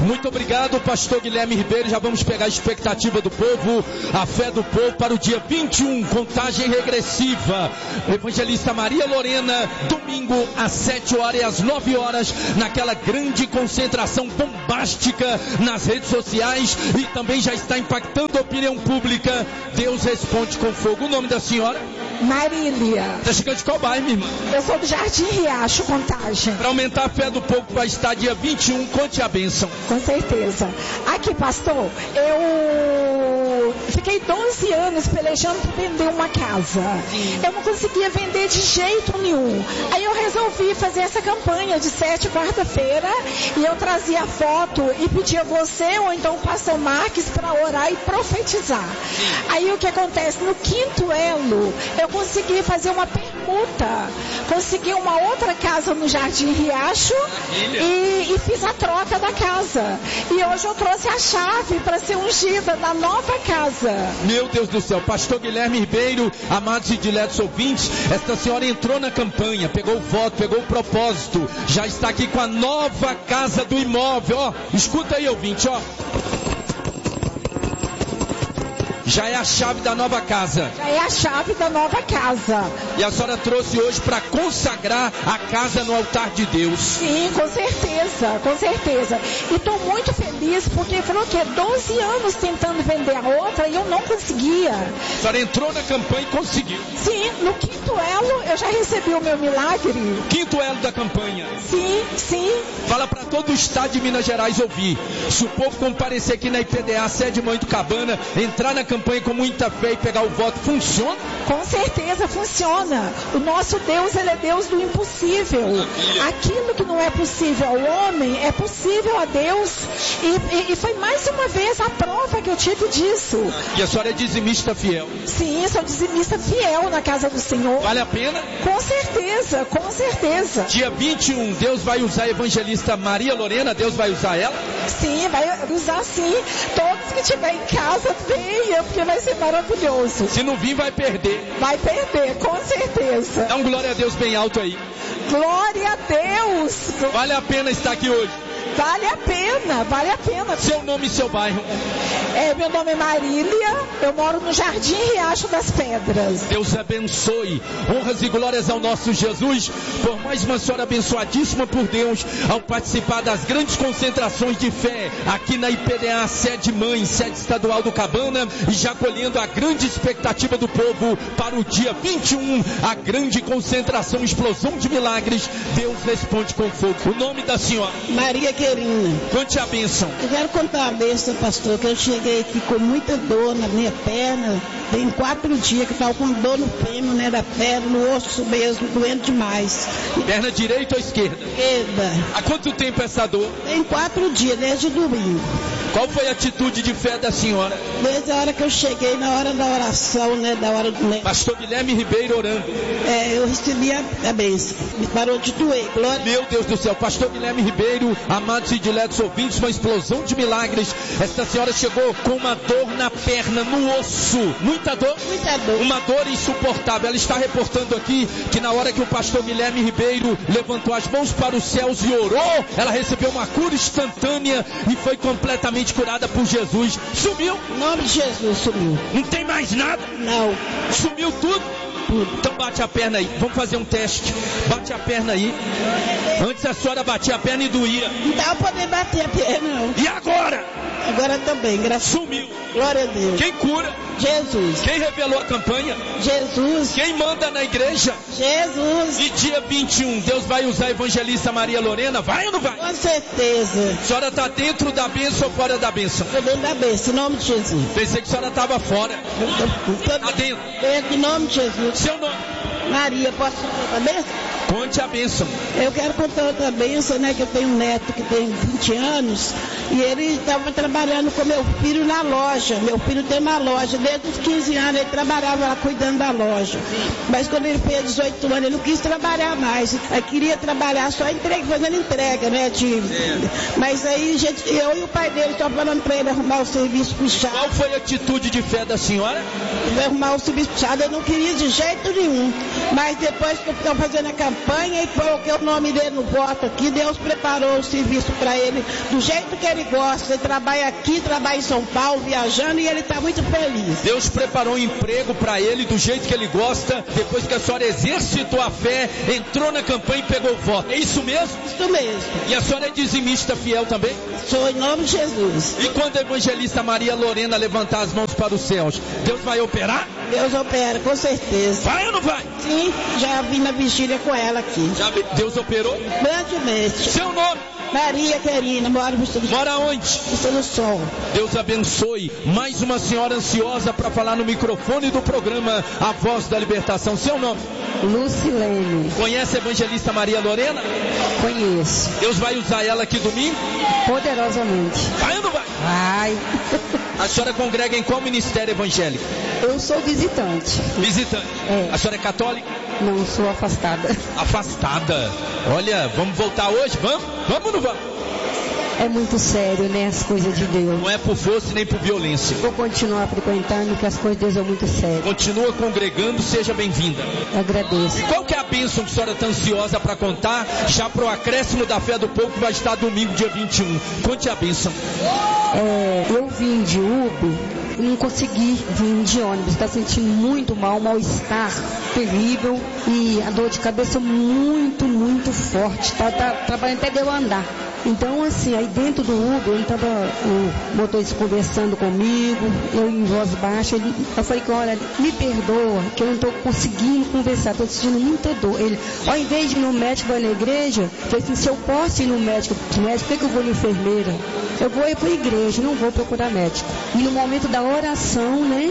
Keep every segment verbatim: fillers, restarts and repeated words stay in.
Muito obrigado, pastor Guilherme Ribeiro. Já vamos pegar a expectativa do povo, a fé do povo para o dia vinte e um, contagem regressiva. Evangelista Maria Lorena, domingo às sete horas e às nove horas, naquela grande concentração bombástica nas redes sociais e também já está impactando a opinião pública. Deus responde com fogo. O nome da senhora? Marília. Está chegando de qual bairro, minha irmã? Eu sou do Jardim Riacho, Contagem. Para aumentar a fé do povo, vai estar dia vinte e um, conte a bênção. Com certeza. Aqui, pastor, eu fiquei doze anos pelejando para vender uma casa. Sim. Eu não conseguia vender de jeito nenhum. Aí eu resolvi fazer essa campanha de sete, quarta-feira, e eu trazia a foto e pedia você ou então o pastor Marques para orar e profetizar. Sim. Aí o que acontece? No quinto elo, eu consegui fazer uma permuta. Consegui uma outra casa no Jardim Riacho e, e fiz a troca da casa. E hoje eu trouxe a chave para ser ungida da nova casa. Meu Deus do céu, pastor Guilherme Ribeiro, amados e diletos ouvintes, esta senhora entrou na campanha, pegou o voto, pegou o propósito, já está aqui com a nova casa do imóvel, ó, escuta aí, ouvinte, ó. Já é a chave da nova casa. Já é a chave da nova casa. E a senhora trouxe hoje para consagrar a casa no altar de Deus. Sim, com certeza, com certeza. E estou muito feliz porque falou que doze anos tentando vender a outra e eu não conseguia. A senhora entrou na campanha e conseguiu. Sim, no quinto elo eu já recebi o meu milagre. Quinto elo da campanha. Sim, sim. Fala para todo o estado de Minas Gerais ouvir. Se o povo comparecer aqui na I P D A, sede Mãe do Cabana, entrar na campanha com muita fé e pegar o voto, funciona? Com certeza funciona. O nosso Deus, ele é Deus do impossível. Aquilo que não é possível ao homem, é possível a Deus. E, e, e foi mais uma vez a prova que eu tive disso. E a senhora é dizimista fiel? Sim, sou dizimista fiel na casa do Senhor. Vale a pena? Com certeza, com certeza. Dia vinte e um, Deus vai usar a evangelista Maria Lorena? Deus vai usar ela? Sim, vai usar sim. Todos que estiver em casa, venham, porque vai ser maravilhoso. Se não vir, vai perder. Vai perder, com certeza. Dá um glória a Deus bem alto aí. Glória a Deus. Vale a pena estar aqui hoje. Vale a pena, vale a pena. Seu nome e seu bairro? É, meu nome é Marília, eu moro no Jardim Riacho das Pedras. Deus abençoe, honras e glórias ao nosso Jesus, por mais uma senhora abençoadíssima por Deus, ao participar das grandes concentrações de fé, aqui na I P D A, sede mãe, sede estadual do Cabana, e já colhendo a grande expectativa do povo para o dia vinte e um, a grande concentração, explosão de milagres. Deus responde com fogo. O nome da senhora? Maria Querina. Conte a bênção. Eu quero contar a bênção, pastor, que eu cheguei aqui com muita dor na minha perna. Tem quatro dias que estava com dor no fêmur, né, da perna, no osso mesmo, doendo demais. Perna direita ou esquerda? Esquerda. Há quanto tempo essa dor? Tem quatro dias, desde domingo. Qual foi a atitude de fé da senhora? Desde a hora que eu cheguei, na hora da oração, né, da hora do... Né, pastor Guilherme Ribeiro orando. É, eu recebi a, a bênção. Me parou de doer. Glória. Meu Deus do céu, pastor Guilherme Ribeiro, amados e diletos ouvintes, uma explosão de milagres. Esta senhora chegou com uma dor na perna, no osso. Muita dor? Muita dor. Uma dor insuportável. Ela está reportando aqui que na hora que o pastor Guilherme Ribeiro levantou as mãos para os céus e orou, ela recebeu uma cura instantânea e foi completamente curada por Jesus. Sumiu? Em nome de Jesus, sumiu. Não tem mais nada? Não. Sumiu tudo? Tudo. Então bate a perna aí. Vamos fazer um teste. Bate a perna aí. Antes a senhora batia a perna e doía. Não dá pra poder bater a perna, não. E agora? Agora também, graças a Deus. Sumiu. Glória a Deus. Quem cura? Jesus. Quem revelou a campanha? Jesus. Quem manda na igreja? Jesus. E dia vinte e um, Deus vai usar a evangelista Maria Lorena? Vai ou não vai? Com certeza. A senhora está dentro da bênção ou fora da bênção? Estou dentro da bênção, em nome de Jesus. Pensei que a senhora estava fora. Está dentro. Dentro, em nome de Jesus. Seu nome? Maria, posso contar a bênção? Conte a bênção. Eu quero contar outra bênção, né? Que eu tenho um neto que tem vinte anos e ele estava trabalhando com meu filho na loja. Meu filho tem uma loja. Desde os quinze anos ele trabalhava lá cuidando da loja. Mas quando ele fez dezoito anos, ele não quis trabalhar mais. Ele queria trabalhar só entrega, fazendo entrega, né? De... Mas aí gente, eu e o pai dele estavam falando para ele arrumar o serviço puxado. Qual foi a atitude de fé da senhora? Ele arrumar o serviço puxado, eu não queria de jeito nenhum. Mas depois que eu estou fazendo a campanha, campanha e coloquei o nome dele no voto aqui. Deus preparou o serviço para ele do jeito que ele gosta. Ele trabalha aqui, trabalha em São Paulo, viajando, e ele está muito feliz. Deus preparou um emprego para ele do jeito que ele gosta, depois que a senhora exercitou a fé, entrou na campanha e pegou o voto. É isso mesmo? Isso mesmo. E a senhora é dizimista fiel também? Sou, em nome de Jesus. E quando a evangelista Maria Lorena levantar as mãos para os céus, Deus vai operar? Deus opera, com certeza. Vai ou não vai? Sim, já vim na vigília com ela aqui. Já vi- Deus operou? Grandemente. Seu nome? Maria Querina, mora no Estado Mora onde? do Sol. Deus abençoe. Mais uma senhora ansiosa para falar no microfone do programa A Voz da Libertação. Seu nome? Lucilene, Conhece a evangelista Maria Lorena? conheço Deus vai usar ela aqui domingo? poderosamente. Vai ou não vai? Ai, A senhora congrega em qual ministério evangélico? eu sou visitante, Visitante. É. A senhora é católica? não sou afastada. Afastada. Olha, vamos voltar hoje? Vamos? Vamos ou não vamos? É muito sério, né, as coisas de Deus. Não é por força nem por violência. Vou continuar frequentando, que as coisas de Deus são muito sérias. Continua congregando, seja bem-vinda. Agradeço. E qual que é a bênção que a senhora está ansiosa para contar, já para o acréscimo da fé do povo que vai estar domingo, dia vinte e um? Conte a bênção. É, eu vim de Uber, não consegui vir de ônibus, está sentindo muito mal, um mal-estar terrível e a dor de cabeça muito, muito forte, tá, tá trabalhando até de eu andar. Então, assim, aí dentro do Uber, ele tava, o motorista conversando comigo, eu em voz baixa, ele, eu falei que, olha, me perdoa, que eu não estou conseguindo conversar, estou sentindo muita dor. Ele, ao invés de ir no médico, vai na igreja, eu falei assim, se eu posso ir no médico, médico, por que, que eu vou na enfermeira? Eu vou ir para a igreja, não vou procurar médico. E no momento da oração, né,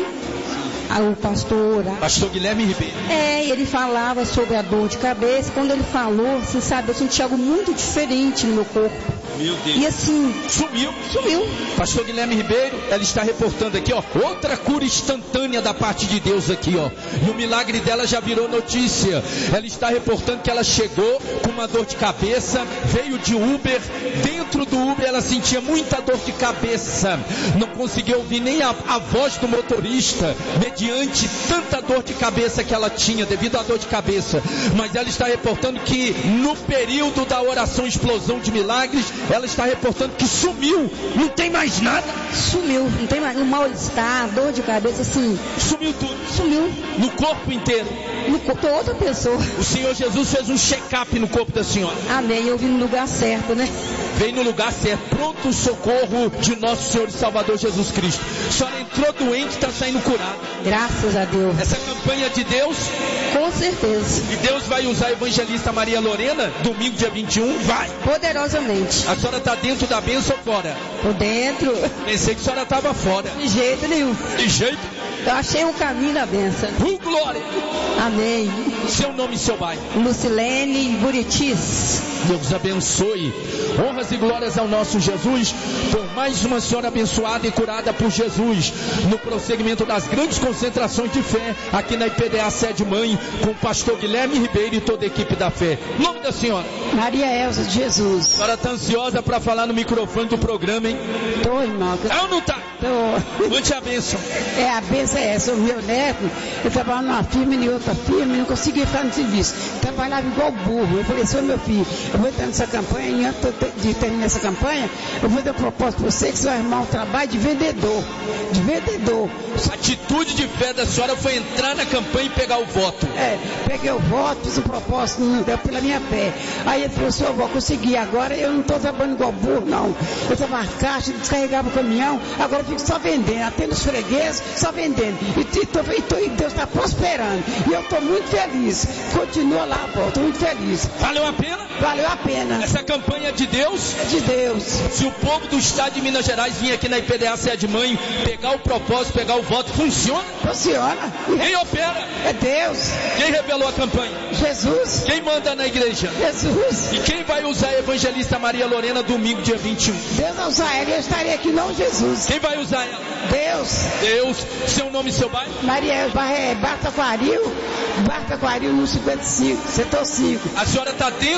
o pastor orava. Pastor Guilherme Ribeiro. É, ele falava sobre a dor de cabeça. Quando ele falou, assim, sabe, eu senti algo muito diferente no meu corpo. Meu Deus. E assim, Sumiu. sumiu. Pastor Guilherme Ribeiro, ela está reportando aqui, ó, outra cura instantânea da parte de Deus aqui, ó. E o milagre dela já virou notícia. Ela está reportando que ela chegou com uma dor de cabeça, veio de Uber, dentro do Uber ela sentia muita dor de cabeça. Não conseguia ouvir nem a, a voz do motorista, mediante tanta dor de cabeça que ela tinha, devido à dor de cabeça. Mas ela está reportando que no período da oração Explosão de Milagres, ela está reportando que sumiu, não tem mais nada. Sumiu. Não tem mais. Um mal-estar, dor de cabeça, assim, Sumiu tudo, sumiu. no corpo inteiro. No corpo de outra pessoa. O Senhor Jesus fez um check-up no corpo da senhora. Amém. Eu vim no lugar certo, né? Veio no lugar certo, pronto o socorro de nosso Senhor e Salvador Jesus Cristo. A senhora entrou doente, está saindo curada. Graças a Deus. Essa campanha de Deus, Com certeza. e Deus vai usar a evangelista Maria Lorena, domingo dia vinte e um, vai. Poderosamente. A senhora está dentro da bênção ou fora? Por dentro, Pensei que a senhora estava fora. de jeito nenhum. De jeito? Eu achei o caminho da bênção. Uh, glória! Amém. Seu nome e seu bairro. Lucilene Buritis. Deus abençoe. Honras e glórias ao nosso Jesus, por mais uma senhora abençoada e curada por Jesus, no prosseguimento das grandes concentrações de fé, aqui na I P D A Sede Mãe, com o pastor Guilherme Ribeiro e toda a equipe da fé. Nome da senhora? Maria Elza de Jesus. A senhora está ansiosa para falar no microfone do programa, hein? Tô, irmão. que eu Tá ou não tá? tô- Mande a bênção. É, a benção é essa. O meu neto, eu trabalhava numa firma e em outra firma e não conseguia ficar no serviço. Trabalhava igual burro. Eu falei assim, ô meu filho, eu vou entrar nessa campanha e antes de terminar essa campanha, eu vou dar um propósito para você que você vai arrumar um trabalho de vendedor. De vendedor. A atitude de fé da senhora foi entrar na campanha e pegar o voto. É, peguei o voto, fiz o propósito, não deu pela minha fé. Aí ele falou assim, eu vou conseguir. Agora eu não estou trabalhando igual burro, não. Eu estava na caixa, descarregava o caminhão, agora eu fico só vendendo, atendo os fregueses, só vendendo. E, e, tô, e, tô, e Deus está prosperando. E eu estou muito feliz. Continua lá, pô, estou muito feliz. Valeu a pena? Valeu a pena. Essa campanha de Deus, É de Deus. se o povo do estado de Minas Gerais vir aqui na I P D A Sede Mãe, pegar o propósito, pegar o voto, funciona? Funciona. Quem opera? É Deus. Quem revelou a campanha? Jesus. Quem manda na igreja? Jesus. E quem vai usar a evangelista Maria Lorena domingo, dia vinte e um? Deus vai usar ela e eu estaria aqui, não Jesus. Quem vai usar ela? Deus. Deus. Seu nome e seu bairro? Maria é Barta Aquaril. Barta Aquaril no cinquenta e cinco, setor cinco. A senhora está dentro ou fora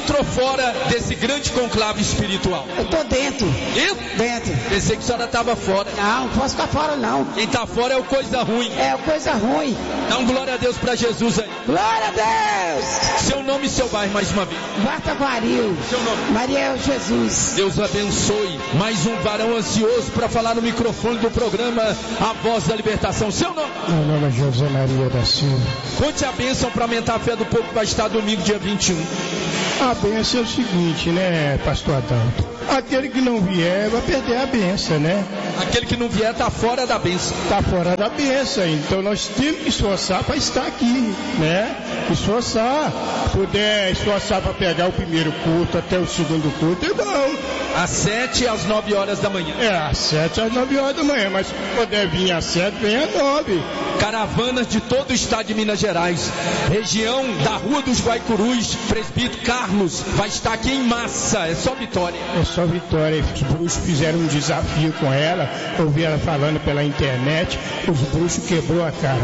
fora desse grande conclave espiritual? Eu tô dentro. Eu? Dentro. Pensei que a senhora estava fora. Não, não posso ficar fora não. Quem está fora é o coisa ruim. É coisa ruim. Dá um glória a Deus para Jesus aí. Glória a Deus. Seu nome e seu bairro mais uma vez. Marta Guaril. Seu nome? Maria Jesus. Deus abençoe. Mais um varão ansioso para falar no microfone do programa A Voz da Libertação. Seu nome? Meu nome é José Maria da Silva. Conte a bênção para aumentar a fé do povo que vai estar domingo, dia vinte e um. A bênção é o seguinte, né, pastor Adalto? Aquele que não vier vai perder a bênção, né? Aquele que não vier está fora da bênção. Está fora da bênção. Então nós temos que esforçar para estar aqui, né? Esforçar. Puder esforçar para pegar o primeiro culto até o segundo culto, é bom. Às sete e às nove horas da manhã. É, às sete às nove horas da manhã. Mas se puder vir às sete, vem às nove. Caravanas de todo o estado de Minas Gerais. Região da Rua dos Guaicurus, presbítero Carlos, vai estar aqui em massa. É só vitória. É só vitória. Os bruxos fizeram um desafio com ela. Ouvi ela falando pela internet. Os bruxos quebrou a cara.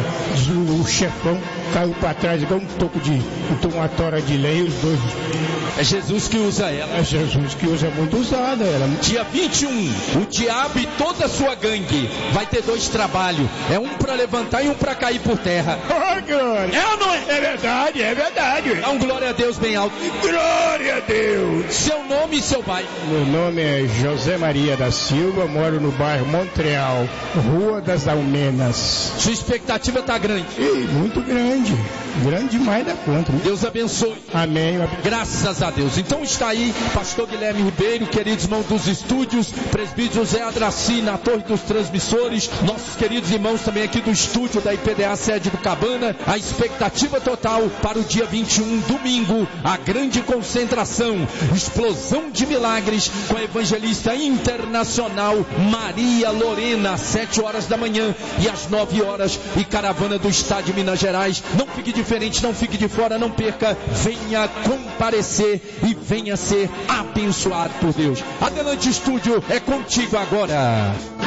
O chefão caiu para trás igual um toco de uma tora de lei. Os dois. É Jesus que usa ela. É Jesus que usa, muito usada ela. Dia vinte e um, o diabo e toda a sua gangue vai ter dois trabalhos. É um para levantar e um para cair por terra. Oh, glória. É ou não é? É verdade, é verdade. Dá um glória a Deus bem alto. Glória a Deus. Seu nome e seu bairro. Meu nome é José Maria da Silva, moro no bairro Montreal, Rua das Almenas. Sua expectativa está grande? Ih, muito grande. Grande demais da conta. Né? Deus abençoe. Amém. Graças a Deus. Então está aí, pastor Guilherme Ribeiro, queridos irmãos dos estúdios, presbítero José Adraci na torre dos transmissores, nossos queridos irmãos também aqui do estúdio da I P D A sede do Cabana, a expectativa total para o dia vinte e um, domingo, a grande concentração, explosão de milagres com a evangelista internacional Maria Lorena, às sete horas da manhã e às nove horas, e caravana do estado de Minas Gerais. Não fique diferente, não fique de fora, não perca, venha comparecer e venha ser abençoado por Deus. Adelante, estúdio, é contigo agora.